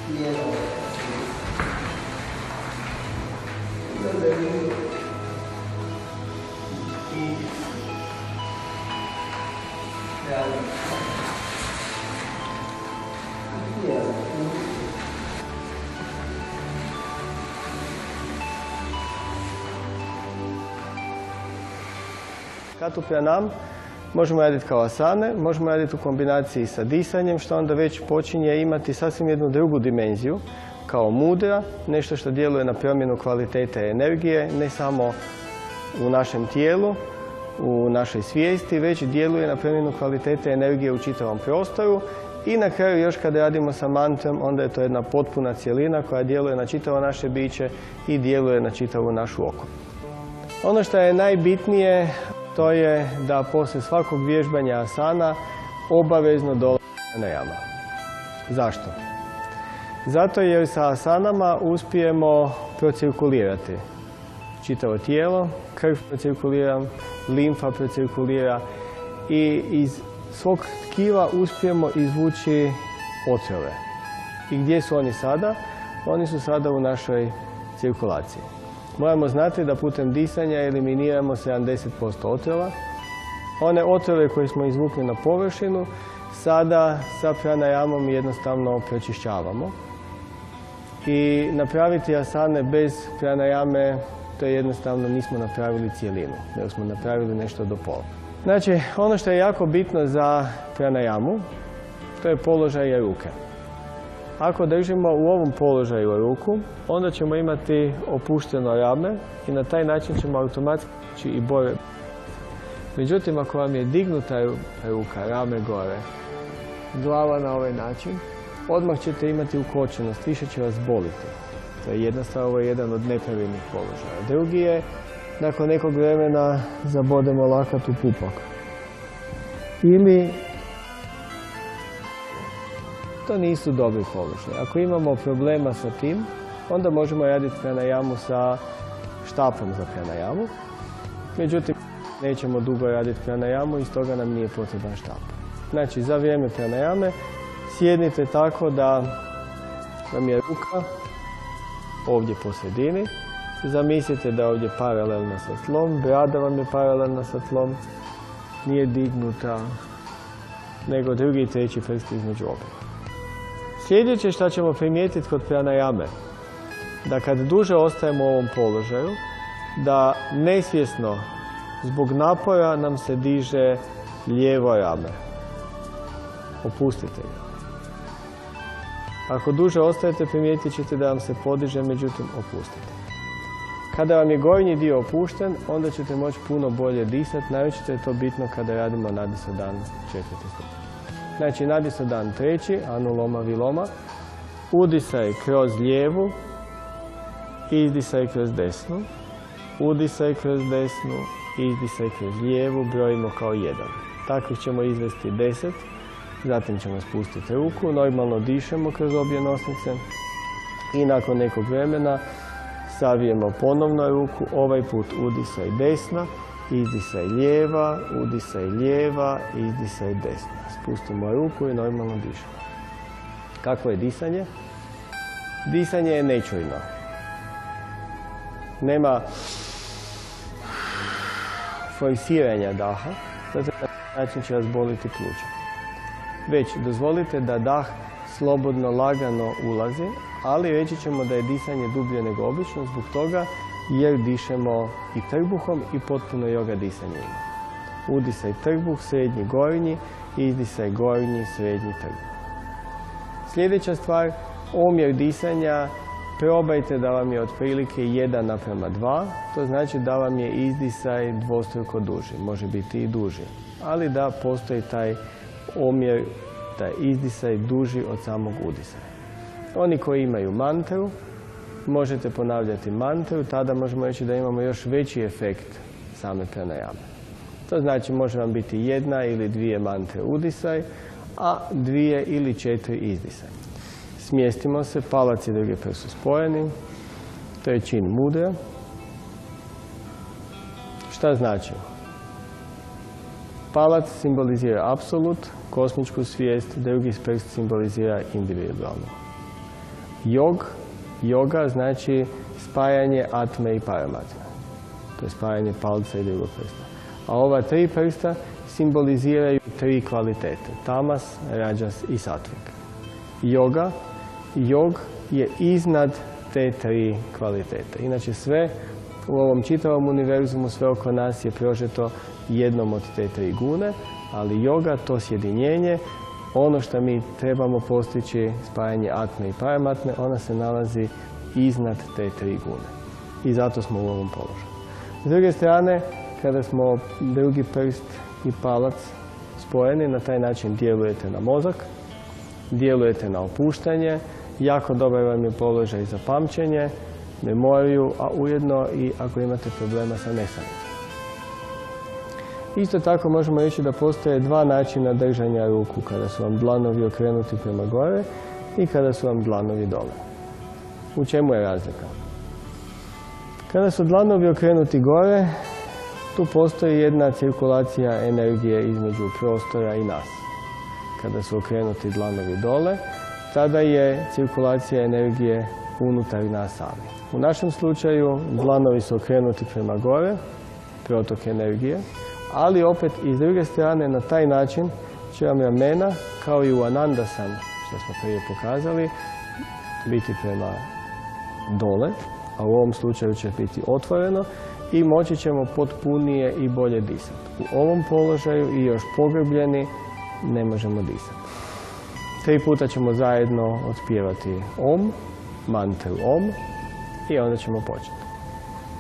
Katu pranam možemo raditi kao asane, možemo raditi u kombinaciji sa disanjem, što onda već počinje imati sasvim jednu drugu dimenziju, kao mudra, nešto što djeluje na promjenu kvalitete energije, ne samo u našem tijelu, u našoj svijesti, već djeluje na promjenu kvalitete energije u čitavom prostoru. I na kraju još kad radimo sa mantrom, onda je to jedna potpuna cjelina koja djeluje na čitavo naše biće i djeluje na čitavu našu okolinu. Ono što je najbitnije, to je da poslije svakog vježbanja asana obavezno dolazi pranajama. Zašto? Zato jer sa asanama uspijemo procirkulirati čitavo tijelo, krv procirkulira, limfa procirkulira i iz svog tkiva uspijemo izvući otrove. I gdje su oni sada? Oni su sada u našoj cirkulaciji. Moramo znati da putem disanja eliminiramo 70% otrova. One otrove koje smo izvukli na površinu, sada sa pranajamom jednostavno pročišćavamo. I napraviti asane bez pranajame, to je jednostavno nismo napravili cijelinu, nego smo napravili nešto do pola. Znači, ono što je jako bitno za pranajamu, to je položaj ruke. Ako držimo u ovom položaju ruku, onda ćemo imati opušteno rame i na taj način ćemo automatski i bolje. Međutim, ako vam je dignuta ruka, rame gore, glava na ovaj način, odmah ćete imati ukočenost, više će vas boliti. To je jednostavno, ovo je jedan od nepravilnih položaja. Drugi je, nakon nekog vremena zabodemo lakat u pupak. Ili to nisu dobri položaji. Ako imamo problema sa tim, onda možemo raditi pranajamu sa štapom za pranajamu. Međutim, nećemo dugo raditi pranajamu i stoga nam nije potreban štap. Znači, za vrijeme pranajame sjednite tako da vam je ruka ovdje po sredini. Zamislite da je ovdje paralelna sa tlom, brada vam je paralelna sa tlom, nije dignuta, nego drugi i treći prst između obje. Sljedeće što ćemo primijetiti kod pranajame, da kad duže ostajemo u ovom položaju, da nesvjesno zbog napora nam se diže lijevo rame. Opustite ga. Ako duže ostajete, primijetit ćete da vam se podiže, međutim opustite. Kada vam je gornji dio opušten, onda ćete moći puno bolje disati, naročito je to bitno kada radimo nadisodan 4. stupanj. Znači, nadisodan 3, anuloma viloma, udisaj kroz lijevu, izdisaj kroz desnu, udisaj kroz desnu, izdisaj kroz lijevu, brojimo kao 1. Takvih ćemo izvesti 10, zatim ćemo spustiti ruku, normalno dišemo kroz obje nosnice i nakon nekog vremena savijemo ponovno ruku, ovaj put udisaj desna, izdisaj lijeva, udisaj lijeva, izdisaj desna. Spustimo ruku i normalno dišemo. Kakvo je disanje? Disanje je nečujno. Nema forsiranja daha, zato na način će vas boliti pluća. Već dozvolite da dah slobodno, lagano ulazi, ali reći ćemo da je disanje dublje nego obično zbog toga jer dišemo i trbuhom i potpuno joga disanje ima. Udisaj trbuh, srednji, gornji, izdisaj gornji, srednji trbuh. Sljedeća stvar, omjer disanja, probajte da vam je otprilike 1:2, to znači da vam je izdisaj dvostruko duži, može biti i duži, ali da postoji taj omjer, taj izdisaj duži od samog udisaja. Oni koji imaju mantru, možete ponavljati mantru, tada možemo reći da imamo još veći efekt same pranajame. To znači može vam biti 1 ili 2 mantre udisaj, a 2 ili 4 izdisaj. Smjestimo se, palac i drugi prst su spojeni, to je čin mudra. Šta znači? Palac simbolizira apsolut, kosmičku svijest, drugi prst simbolizira individualno. Yoga znači spajanje atme i paramatme. To je spajanje palca i drugog prsta. A ova 3 prsta simboliziraju 3 kvalitete. Tamas, rađas i satvik. Jog je iznad te 3 kvalitete. Inače sve u ovom čitavom univerzumu, sve oko nas je prožeto jednom od te 3 gune, ali yoga, to sjedinjenje, ono što mi trebamo postići, spajanje atme i paramatme, ona se nalazi iznad te 3 gune. I zato smo u ovom položaju. S druge strane, kada smo drugi prst i palac spojeni, na taj način djelujete na mozak, djelujete na opuštanje, jako dobar vam je položaj za pamćenje, memoriju, a ujedno i ako imate problema sa nesanicom. Isto tako možemo reći da postoje 2 načina držanja ruku, kada su vam dlanovi okrenuti prema gore i kada su vam dlanovi dole. U čemu je razlika? Kada su dlanovi okrenuti gore, tu postoji jedna cirkulacija energije između prostora i nas. Kada su okrenuti dlanovi dole, tada je cirkulacija energije unutar nas sami. U našem slučaju dlanovi su okrenuti prema gore, protok energije, ali opet i s druge strane na taj način će vam ramena, kao i u Anandasana, što smo prije pokazali, biti prema dole, a u ovom slučaju će biti otvoreno i moći ćemo potpunije i bolje disati. U ovom položaju i još pogrbljeni ne možemo disati. 3 puta ćemo zajedno otpjevati Om, mantru Om i onda ćemo početi.